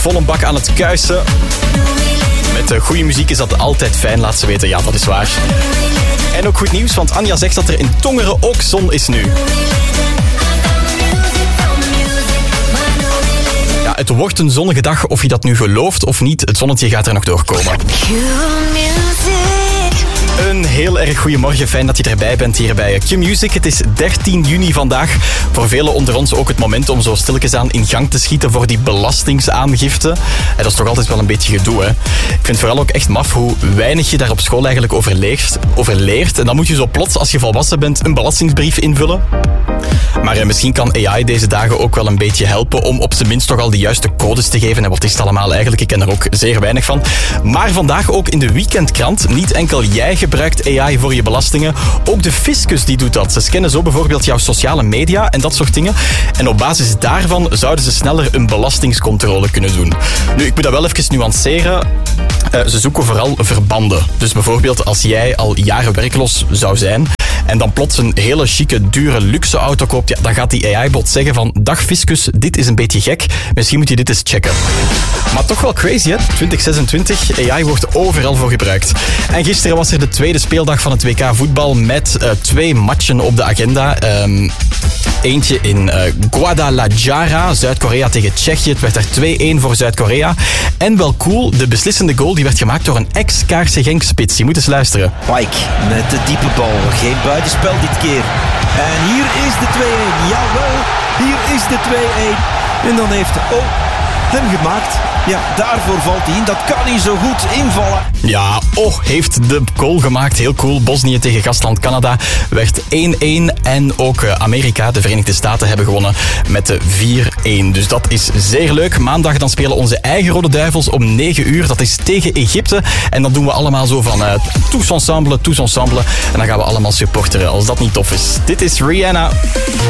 vol een bak aan het kuisen. Met goede muziek is dat altijd fijn, laat ze weten. Ja, dat is waar. En ook goed nieuws, want Anja zegt dat er in Tongeren ook zon is nu. Ja, het wordt een zonnige dag, of je dat nu gelooft of niet. Het zonnetje gaat er nog doorkomen. Een heel erg goeiemorgen, fijn dat je erbij bent hier bij Q-Music. Het is 13 juni vandaag. Voor velen onder ons ook het moment om zo stilletjes aan in gang te schieten voor die belastingsaangifte. En dat is toch altijd wel een beetje gedoe, hè. Ik vind vooral ook echt maf hoe weinig je daar op school eigenlijk over leert. En dan moet je zo plots, als je volwassen bent, een belastingsbrief invullen. Maar misschien kan AI deze dagen ook wel een beetje helpen om op zijn minst toch al de juiste codes te geven. En wat is het allemaal eigenlijk? Ik ken er ook zeer weinig van. Maar vandaag ook in de weekendkrant. Niet enkel jij gebruikt AI voor je belastingen. Ook de fiscus die doet dat. Ze scannen zo bijvoorbeeld jouw sociale media en dat soort dingen. En op basis daarvan zouden ze sneller een belastingscontrole kunnen doen. Nu, ik moet dat wel even nuanceren. Ze zoeken vooral verbanden. Dus bijvoorbeeld als jij al jaren werkloos zou zijn en dan plots een hele chique, dure, luxe auto koopt, ja, dan gaat die AI-bot zeggen van, dag fiscus, dit is een beetje gek. Misschien moet je dit eens checken. Maar toch wel crazy, hè? 2026, AI wordt overal voor gebruikt. En gisteren was er de tweede speeldag van het WK voetbal met 2 matchen op de agenda. Eentje in Guadalajara, Zuid-Korea tegen Tsjechië. Het werd daar 2-1 voor Zuid-Korea. En wel cool, de beslissende goal die werd gemaakt door een ex-Kaarse Genk-spits. Je moet eens luisteren. Pike met de diepe bal. Geen buitenspel dit keer. En hier is de 2-1. Jawel, hier is de 2-1. En dan heeft hem gemaakt. Ja, daarvoor valt hij in. Dat kan hij zo goed invallen. Ja, heeft de goal gemaakt. Heel cool. Bosnië tegen gastland Canada werd 1-1. En ook Amerika, de Verenigde Staten, hebben gewonnen met de 4-1. Dus dat is zeer leuk. Maandag dan spelen onze eigen Rode Duivels om 9 uur. Dat is tegen Egypte. En dan doen we allemaal zo van tous ensemble. En dan gaan we allemaal supporteren als dat niet tof is. Dit is Rihanna.